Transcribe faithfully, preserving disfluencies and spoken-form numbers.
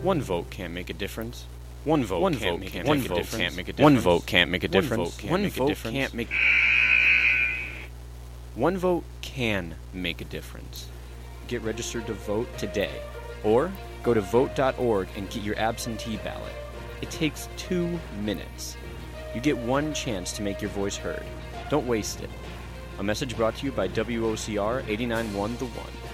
One vote can't make a difference. One vote One can't vote make can't a make a difference. difference. Can't make a One difference. vote can't make a One difference. vote can't One make a vote difference. can't make. One vote can make a difference. Get registered to vote today, or go to vote dot org and get your absentee ballot. It takes two minutes. You get one chance to make your voice heard. Don't waste it. A message brought to you by W O C R eighty-nine point one The One.